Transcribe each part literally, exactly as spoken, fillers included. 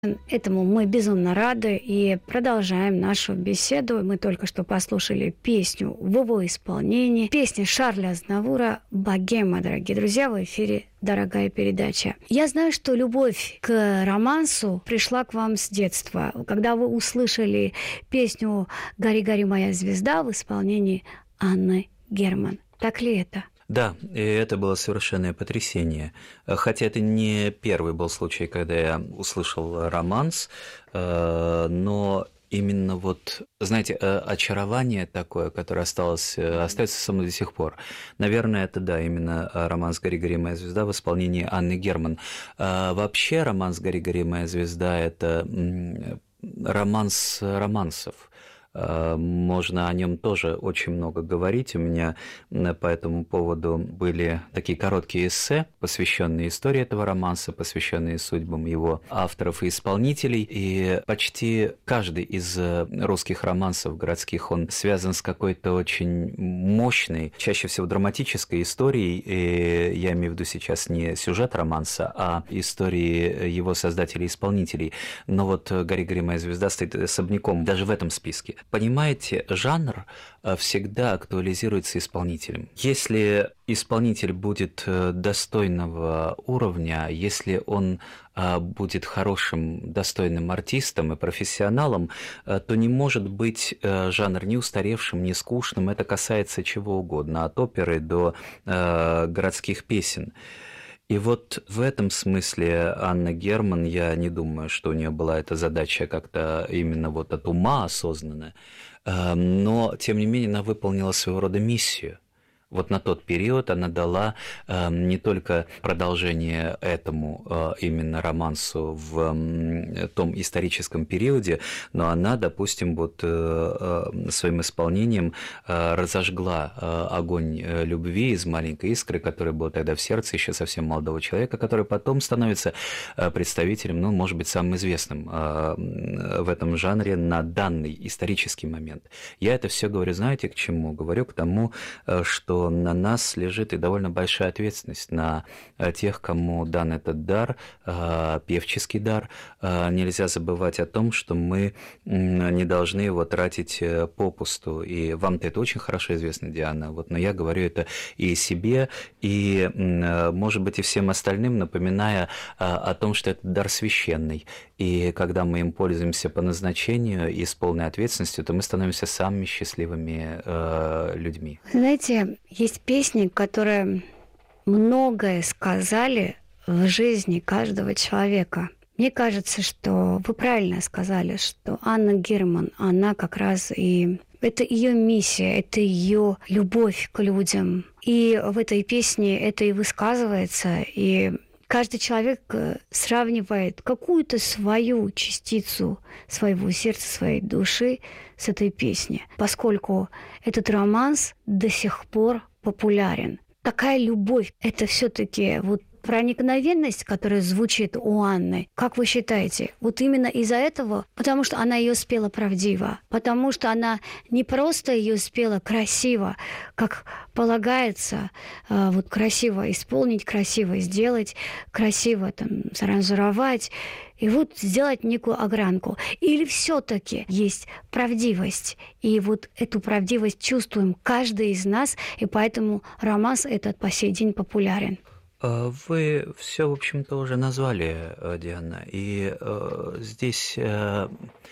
Этому мы безумно рады и продолжаем нашу беседу. Мы только что послушали песню в его исполнении. Песня Шарля Азнавура «Богема», дорогие друзья, в эфире «Дорогая передача». Я знаю, что любовь к романсу пришла к вам с детства, когда вы услышали песню «Гори, гори, моя звезда» в исполнении Анны Герман. Так ли это? Да, и это было совершенное потрясение. Хотя это не первый был случай, когда я услышал романс, но именно вот, знаете, очарование такое, которое осталось, остается со мной до сих пор. Наверное, это, да, именно романс «Гори, гори, моя звезда» в исполнении Анны Герман. Вообще романс «Гори, гори, моя звезда» – это романс романсов. Можно о нем тоже очень много говорить. У меня по этому поводу были такие короткие эссе, посвященные истории этого романса, посвященные судьбам его авторов и исполнителей. И почти каждый из русских романсов городских, он связан с какой-то очень мощной, чаще всего драматической историей. И я имею в виду сейчас не сюжет романса, а истории его создателей и исполнителей. Но вот «Гори, гори, моя звезда» стоит особняком даже в этом списке. Понимаете, жанр всегда актуализируется исполнителем. Если исполнитель будет достойного уровня, если он будет хорошим, достойным артистом и профессионалом, то не может быть жанр ни устаревшим, ни скучным. Это касается чего угодно, от оперы до городских песен. И вот в этом смысле Анна Герман, я не думаю, что у нее была эта задача как-то именно вот от ума осознанная, но, тем не менее, она выполнила своего рода миссию. Вот на тот период она дала э, не только продолжение этому э, именно романсу в э, том историческом периоде, но она, допустим, вот э, э, своим исполнением э, разожгла э, огонь э, любви из маленькой искры, который был тогда в сердце еще совсем молодого человека, который потом становится э, представителем, ну, может быть, самым известным э, в этом жанре на данный исторический момент. Я это все говорю, знаете, к чему? Говорю к тому, э, что на нас лежит и довольно большая ответственность на тех, кому дан этот дар, певческий дар. Нельзя забывать о том, что мы не должны его тратить попусту. И вам-то это очень хорошо известно, Диана. Вот, но я говорю это и себе, и, может быть, и всем остальным, напоминая о том, что это дар священный. И когда мы им пользуемся по назначению и с полной ответственностью, то мы становимся самыми счастливыми э, людьми. Знаете, есть песни, которые многое сказали в жизни каждого человека. Мне кажется, что вы правильно сказали, что Анна Герман, она как раз и... Это ее миссия, это ее любовь к людям. И в этой песне это и высказывается, и... Каждый человек сравнивает какую-то свою частицу своего сердца, своей души с этой песней, поскольку этот романс до сих пор популярен. Такая любовь – это все-таки вот проникновенность, которая звучит у Анны, как вы считаете, вот именно из-за этого, потому что она ее спела правдиво, потому что она не просто ее спела красиво, как полагается, вот красиво исполнить, красиво сделать, красиво там саранжировать, и вот сделать некую огранку. Или все-таки есть правдивость, и вот эту правдивость чувствуем каждый из нас, и поэтому романс этот по сей день популярен. Вы все, в общем-то, уже назвали, Диана, и э, здесь э,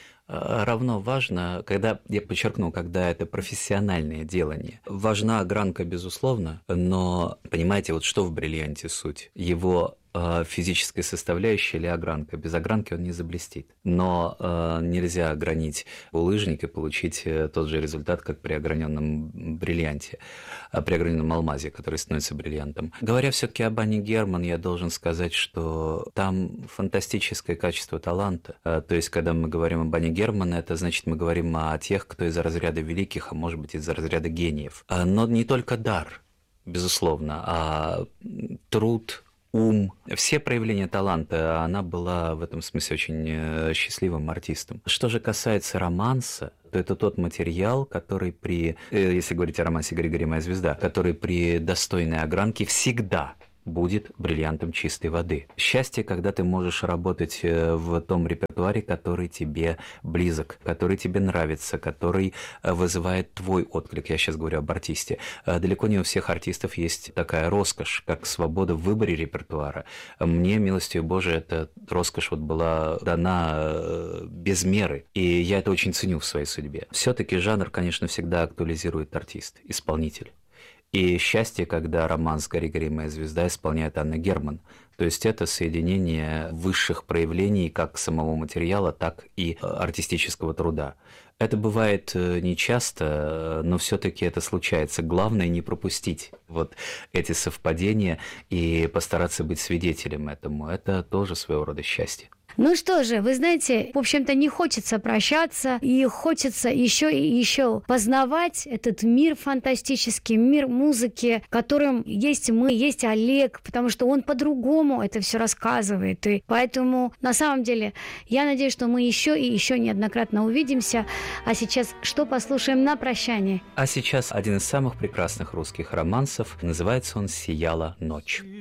равно важно, когда, я подчеркну, когда это профессиональное делание. Важна огранка, безусловно, но, понимаете, вот что в бриллианте суть? Его физическая составляющая или огранка. Без огранки он не заблестит. Но э, нельзя огранить булыжник и получить тот же результат, как при ограненном бриллианте, при ограненном алмазе, который становится бриллиантом. Говоря все-таки об Анне Герман, я должен сказать, что там фантастическое качество таланта. То есть, когда мы говорим об Анне Герман, это значит, мы говорим о тех, кто из разряда великих, а может быть, из разряда гениев. Но не только дар, безусловно, а труд, ум, все проявления таланта, она была в этом смысле очень счастливым артистом. Что же касается романса, то это тот материал, который при, если говорить о романсе «Гори, гори, моя звезда», который при достойной огранке всегда будет бриллиантом чистой воды. Счастье, когда ты можешь работать в том репертуаре, который тебе близок, который тебе нравится, который вызывает твой отклик. Я сейчас говорю об артисте. Далеко не у всех артистов есть такая роскошь, как свобода в выборе репертуара. Мне, милостью Божией, эта роскошь вот была дана без меры, и я это очень ценю в своей судьбе. Все-таки жанр, конечно, всегда актуализирует артист, исполнитель. И счастье, когда романс «Гори-гори, моя звезда» исполняет Анна Герман. То есть это соединение высших проявлений как самого материала, так и артистического труда. Это бывает нечасто, но все-таки это случается. Главное не пропустить вот эти совпадения и постараться быть свидетелем этому. Это тоже своего рода счастье. Ну что же, вы знаете, в общем-то, не хочется прощаться, и хочется еще и еще познавать этот мир фантастический, мир музыки, в котором есть мы, есть Олег, потому что он по-другому это все рассказывает. И поэтому, на самом деле, я надеюсь, что мы еще и еще неоднократно увидимся. А сейчас что послушаем на прощание? А сейчас один из самых прекрасных русских романсов. Называется он «Сияла ночь».